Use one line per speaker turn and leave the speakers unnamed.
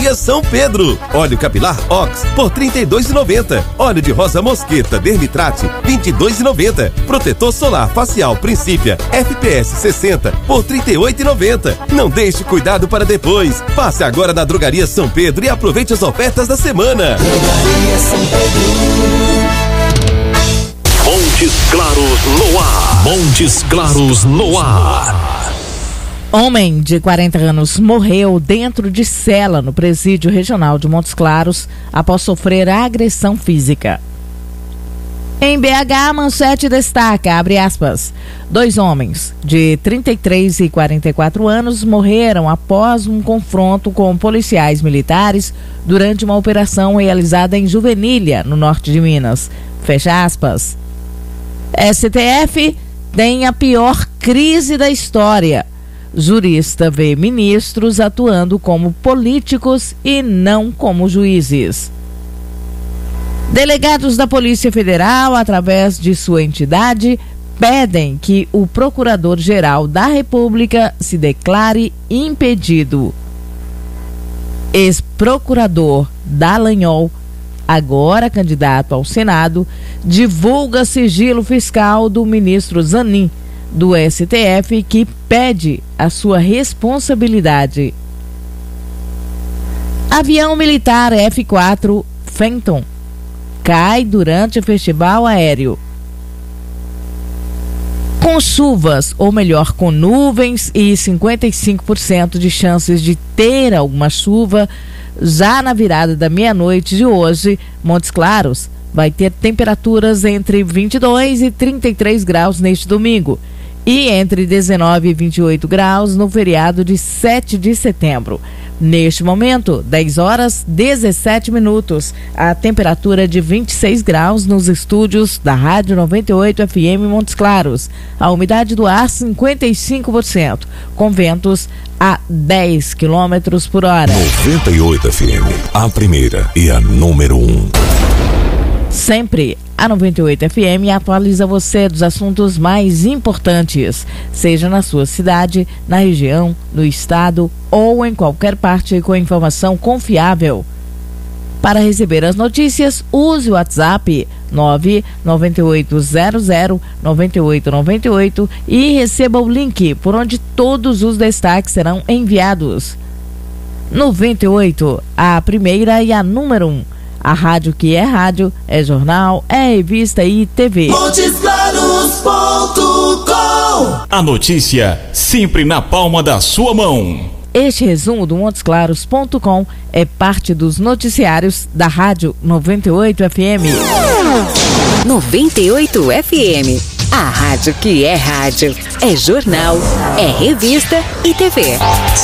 São Pedro. Óleo capilar Ox por R$ 32,90. Óleo de rosa mosqueta Dermitrate R$ 22,90. Protetor solar facial Princípia FPS 60 por R$ 38,90. Não deixe cuidado para depois. Passe agora na Drogaria São Pedro e aproveite as ofertas da semana.
Drogaria São Pedro.
Montes Claros no ar. Montes Claros no ar.
Homem de 40 anos morreu dentro de cela no presídio regional de Montes Claros após sofrer agressão física. Em BH, a manchete destaca, abre aspas, 2 homens de 33 e 44 anos morreram após um confronto com policiais militares durante uma operação realizada em Juvenília, no norte de Minas. Fecha aspas. STF tem a pior crise da história. Jurista vê ministros atuando como políticos e não como juízes. Delegados da Polícia Federal, através de sua entidade, pedem que o Procurador-Geral da República se declare impedido. Ex-procurador Dallagnol, agora candidato ao Senado, divulga sigilo fiscal do ministro Zanin, do STF, que pede a sua responsabilidade. Avião militar F-4 Phantom cai durante o festival aéreo. Com chuvas, ou melhor, com nuvens e 55% de chances de ter alguma chuva, já na virada da meia-noite de hoje, Montes Claros vai ter temperaturas entre 22 e 33 graus neste domingo e entre 19 e 28 graus no feriado de 7 de setembro. Neste momento, 10 horas 17 minutos, a temperatura de 26 graus nos estúdios da Rádio 98 FM Montes Claros. A umidade do ar 55%, com ventos a 10 km por hora.
98 FM, a primeira e a número 1.
Sempre a 98 FM atualiza você dos assuntos mais importantes, seja na sua cidade, na região, no estado ou em qualquer parte, com informação confiável. Para receber as notícias, use o WhatsApp 998009898 e receba o link por onde todos os destaques serão enviados. 98, a primeira e a número 1. A rádio que é rádio, é jornal, é revista e TV.
MontesClaros.com.
A notícia sempre na palma da sua mão.
Este resumo do MontesClaros.com é parte dos noticiários da Rádio 98 FM.
98 FM. A rádio que é rádio, é jornal, é revista e TV.